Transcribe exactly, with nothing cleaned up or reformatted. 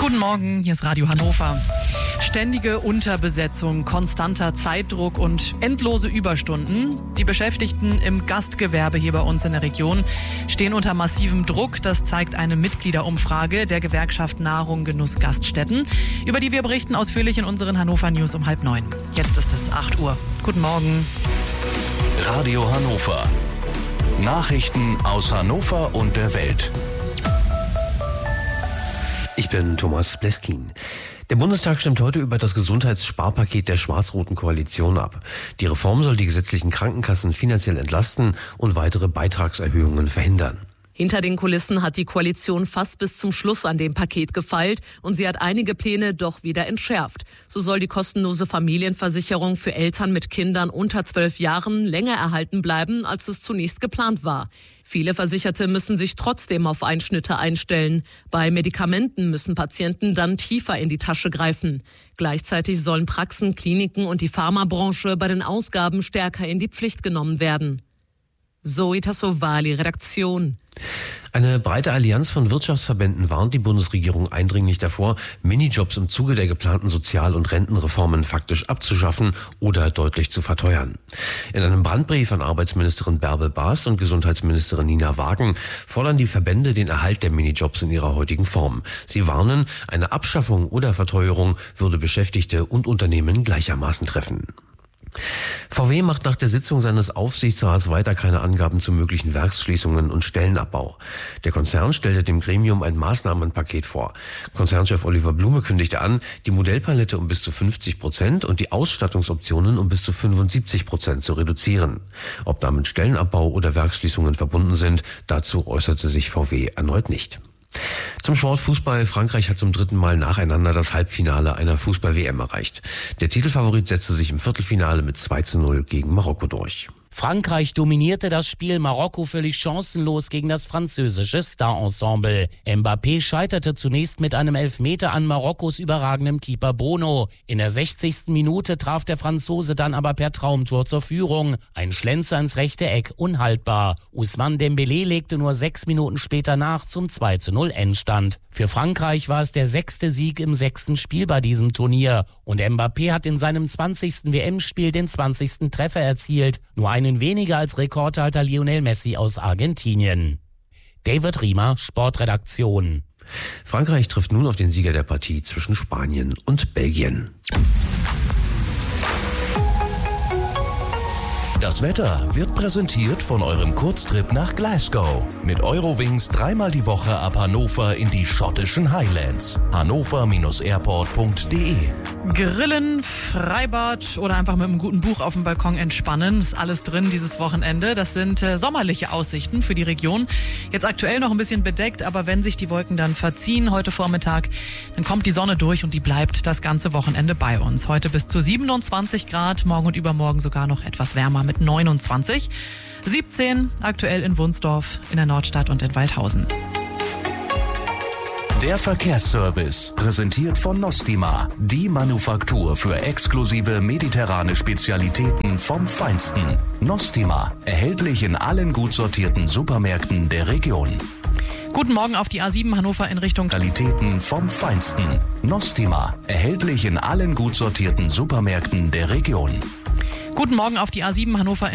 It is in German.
Guten Morgen, hier ist Radio Hannover. Ständige Unterbesetzung, konstanter Zeitdruck und endlose Überstunden. Die Beschäftigten im Gastgewerbe hier bei uns in der Region stehen unter massivem Druck. Das zeigt eine Mitgliederumfrage der Gewerkschaft Nahrung, Genuss, Gaststätten, über die wir berichten ausführlich in unseren Hannover News um halb neun. Jetzt ist es acht Uhr. Guten Morgen. Radio Hannover. Nachrichten aus Hannover und der Welt. Ich bin Thomas Bleskin. Der Bundestag stimmt heute über das Gesundheitssparpaket der schwarz-roten Koalition ab. Die Reform soll die gesetzlichen Krankenkassen finanziell entlasten und weitere Beitragserhöhungen verhindern. Hinter den Kulissen hat die Koalition fast bis zum Schluss an dem Paket gefeilt und sie hat einige Pläne doch wieder entschärft. So soll die kostenlose Familienversicherung für Eltern mit Kindern unter zwölf Jahren länger erhalten bleiben, als es zunächst geplant war. Viele Versicherte müssen sich trotzdem auf Einschnitte einstellen. Bei Medikamenten müssen Patienten dann tiefer in die Tasche greifen. Gleichzeitig sollen Praxen, Kliniken und die Pharmabranche bei den Ausgaben stärker in die Pflicht genommen werden. Zoe Tassovali, Redaktion. Eine breite Allianz von Wirtschaftsverbänden warnt die Bundesregierung eindringlich davor, Minijobs im Zuge der geplanten Sozial- und Rentenreformen faktisch abzuschaffen oder deutlich zu verteuern. In einem Brandbrief an Arbeitsministerin Bärbel Baas und Gesundheitsministerin Nina Wagen fordern die Verbände den Erhalt der Minijobs in ihrer heutigen Form. Sie warnen, eine Abschaffung oder Verteuerung würde Beschäftigte und Unternehmen gleichermaßen treffen. V W macht nach der Sitzung seines Aufsichtsrats weiter keine Angaben zu möglichen Werksschließungen und Stellenabbau. Der Konzern stellte dem Gremium ein Maßnahmenpaket vor. Konzernchef Oliver Blume kündigte an, die Modellpalette um bis zu fünfzig Prozent und die Ausstattungsoptionen um bis zu fünfundsiebzig Prozent zu reduzieren. Ob damit Stellenabbau oder Werksschließungen verbunden sind, dazu äußerte sich V W erneut nicht. Zum Sportfußball. Frankreich hat zum dritten Mal nacheinander das Halbfinale einer Fußball-W M erreicht. Der Titelfavorit setzte sich im Viertelfinale mit zwei zu null gegen Marokko durch. Frankreich dominierte das Spiel, Marokko völlig chancenlos gegen das französische Star-Ensemble. Mbappé scheiterte zunächst mit einem Elfmeter an Marokkos überragendem Keeper Bono. In der sechzigsten Minute traf der Franzose dann aber per Traumtor zur Führung. Ein Schlenzer ins rechte Eck, unhaltbar. Ousmane Dembélé legte nur sechs Minuten später nach zum zwei zu null Endstand. Für Frankreich war es der sechste Sieg im sechsten Spiel bei diesem Turnier. Und Mbappé hat in seinem zwanzigsten W M-Spiel den zwanzigsten Treffer erzielt. Nur einen weniger als Rekordhalter Lionel Messi aus Argentinien. David Riemer, Sportredaktion. Frankreich trifft nun auf den Sieger der Partie zwischen Spanien und Belgien. Das Wetter wird präsentiert von eurem Kurztrip nach Glasgow. Mit Eurowings dreimal die Woche ab Hannover in die schottischen Highlands. hannover Bindestrich airport Punkt de. Grillen, Freibad oder einfach mit einem guten Buch auf dem Balkon entspannen. Ist alles drin dieses Wochenende. Das sind äh, sommerliche Aussichten für die Region. Jetzt aktuell noch ein bisschen bedeckt, aber wenn sich die Wolken dann verziehen heute Vormittag, dann kommt die Sonne durch und die bleibt das ganze Wochenende bei uns. Heute bis zu siebenundzwanzig Grad, morgen und übermorgen sogar noch etwas wärmer mit neunundzwanzig. siebzehn aktuell in Wunsdorf, in der Nordstadt und in Waldhausen. Der Verkehrsservice, präsentiert von Nostima, die Manufaktur für exklusive mediterrane Spezialitäten vom Feinsten. Nostima, erhältlich in allen gut sortierten Supermärkten der Region. Guten Morgen auf die A sieben Hannover in Richtung Qualitäten vom Feinsten. Nostima, erhältlich in allen gut sortierten Supermärkten der Region. Guten Morgen auf die A sieben Hannover in